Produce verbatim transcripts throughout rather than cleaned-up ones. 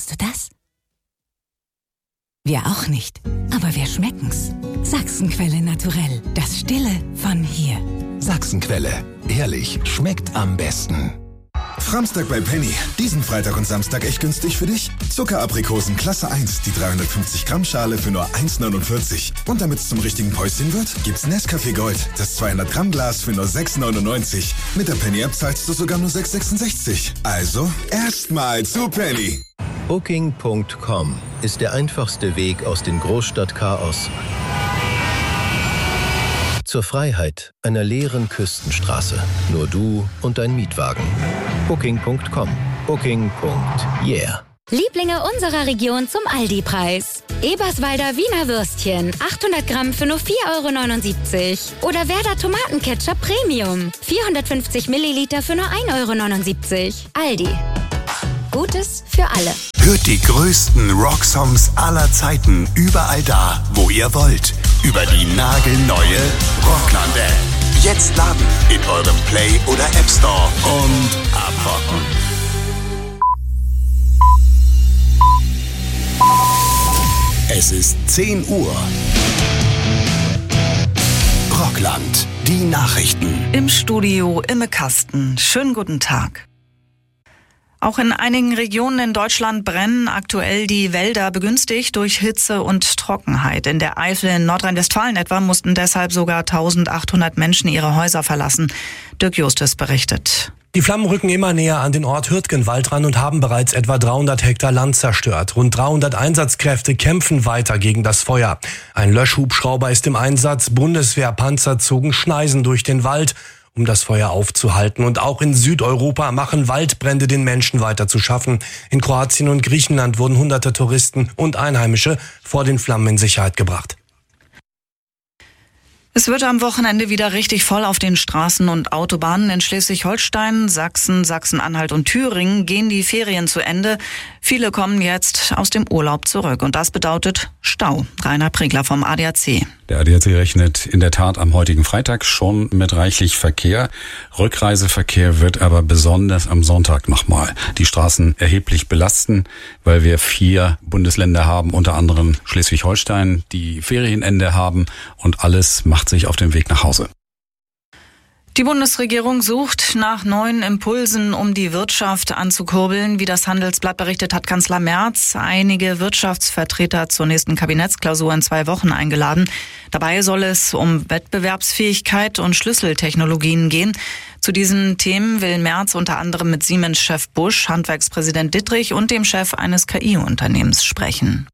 Kennst du das? Wir auch nicht, aber wir schmecken's. Sachsenquelle naturell, das Stille von hier. Sachsenquelle, ehrlich, schmeckt am besten. Framstag bei Penny. Diesen Freitag und Samstag echt günstig für dich? Zuckeraprikosen Klasse eins, die dreihundertfünfzig Gramm Schale für nur eins neunundvierzig. Und damit es zum richtigen Päuschen wird, gibt's Nescafé Gold, das zweihundert Gramm Glas für nur sechs neunundneunzig. Mit der Penny-App zahlst du sogar nur sechs sechsundsechzig. Also, erstmal zu Penny. Booking Punkt com ist der einfachste Weg aus dem Großstadtchaos zur Freiheit einer leeren Küstenstraße. Nur du und dein Mietwagen. Booking Punkt com. Booking. Yeah. Lieblinge unserer Region zum Aldi-Preis. Eberswalder Wiener Würstchen, achthundert Gramm für nur vier Euro neunundsiebzig. Oder Werder Tomatenketchup Premium, vierhundertfünfzig Milliliter für nur ein Euro neunundsiebzig. Aldi. Gutes für alle. Hört die größten Rocksongs aller Zeiten überall da, wo ihr wollt. Über die nagelneue Rockland-App. Jetzt laden in eurem Play- oder App Store und abrocken. Es ist zehn Uhr. Rockland, die Nachrichten. Im Studio Imme Kasten. Schönen guten Tag. Auch in einigen Regionen in Deutschland brennen aktuell die Wälder, begünstigt durch Hitze und Trockenheit. In der Eifel in Nordrhein-Westfalen etwa mussten deshalb sogar eintausendachthundert Menschen ihre Häuser verlassen. Dirk Justus berichtet. Die Flammen rücken immer näher an den Ort Hürtgenwald ran und haben bereits etwa dreihundert Hektar Land zerstört. Rund dreihundert Einsatzkräfte kämpfen weiter gegen das Feuer. Ein Löschhubschrauber ist im Einsatz, Bundeswehrpanzer zogen Schneisen durch den Wald, um das Feuer aufzuhalten. Und auch in Südeuropa machen Waldbrände den Menschen weiter zu schaffen. In Kroatien und Griechenland wurden hunderte Touristen und Einheimische vor den Flammen in Sicherheit gebracht. Es wird am Wochenende wieder richtig voll auf den Straßen und Autobahnen. In Schleswig-Holstein, Sachsen, Sachsen-Anhalt und Thüringen gehen die Ferien zu Ende. Viele kommen jetzt aus dem Urlaub zurück und das bedeutet Stau. Rainer Pregler vom A D A C. Der A D A C rechnet in der Tat am heutigen Freitag schon mit reichlich Verkehr. Rückreiseverkehr wird aber besonders am Sonntag nochmal die Straßen erheblich belasten, weil wir vier Bundesländer haben, unter anderem Schleswig-Holstein, die Ferienende haben und alles macht sich auf den Weg nach Hause. Die Bundesregierung sucht nach neuen Impulsen, um die Wirtschaft anzukurbeln. Wie das Handelsblatt berichtet, hat Kanzler Merz einige Wirtschaftsvertreter zur nächsten Kabinettsklausur in zwei Wochen eingeladen. Dabei soll es um Wettbewerbsfähigkeit und Schlüsseltechnologien gehen. Zu diesen Themen will Merz unter anderem mit Siemens-Chef Busch, Handwerkspräsident Dittrich und dem Chef eines K I-Unternehmens sprechen.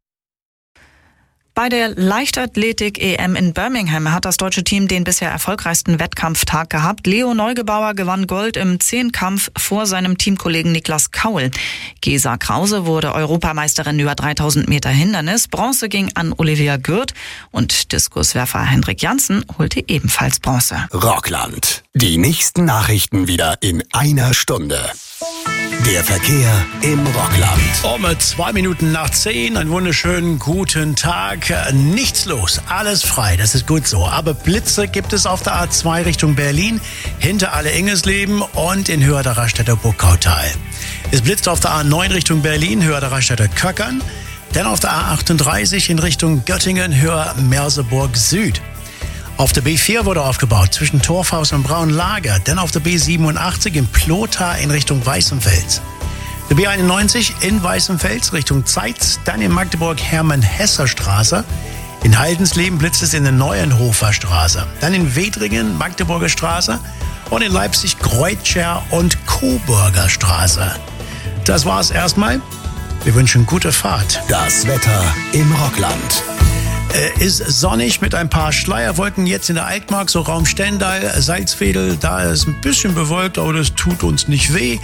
Bei der Leichtathletik-E M in Birmingham hat das deutsche Team den bisher erfolgreichsten Wettkampftag gehabt. Leo Neugebauer gewann Gold im Zehnkampf vor seinem Teamkollegen Niklas Kaul. Gesa Krause wurde Europameisterin über dreitausend Meter Hindernis. Bronze ging an Olivia Gürt und Diskuswerfer Hendrik Janssen holte ebenfalls Bronze. Rockland. Die nächsten Nachrichten wieder in einer Stunde. Der Verkehr im Rockland. Um zwei Minuten nach zehn, einen wunderschönen guten Tag. Nichts los, alles frei, das ist gut so. Aber Blitze gibt es auf der A zwei Richtung Berlin, hinter Alle-Ingesleben und in Höher der Raststätter Burgkautal. Es blitzt auf der A neun Richtung Berlin, Höher der Raststätter Köckern. Dann auf der A achtunddreißig in Richtung Göttingen, Höher Merseburg Süd. Auf der B vier wurde aufgebaut zwischen Torfhaus und Braunlager, dann auf der B siebenundachtzig in Plotha in Richtung Weißenfels. Der B einundneunzig in Weißenfels Richtung Zeitz, dann in Magdeburg Hermann-Hesser-Straße. In Haldensleben blitzt es in der Neuenhofer Straße, dann in Wedringen Magdeburger Straße und in Leipzig Kreutscher und Coburger Straße. Das war's erstmal. Wir wünschen gute Fahrt. Das Wetter im Rockland. Ist sonnig mit ein paar Schleierwolken jetzt in der Altmark, so Raum Stendal, Salzwedel, da ist ein bisschen bewölkt, aber das tut uns nicht weh.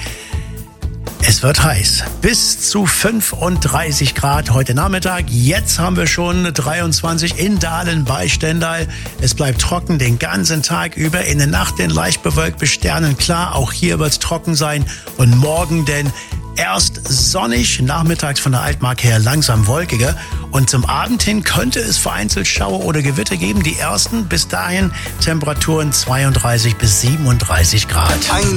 Es wird heiß, bis zu fünfunddreißig Grad heute Nachmittag. Jetzt haben wir schon dreiundzwanzig in Dahlen bei Stendal. Es bleibt trocken den ganzen Tag über, in der Nacht denn leicht bewölkt bis sternenklar. Auch hier wird es trocken sein und morgen denn erst sonnig, nachmittags von der Altmark her langsam wolkiger. Und zum Abend hin könnte es vereinzelt Schauer oder Gewitter geben. Die ersten bis dahin Temperaturen zweiunddreißig bis siebenunddreißig Grad. Ein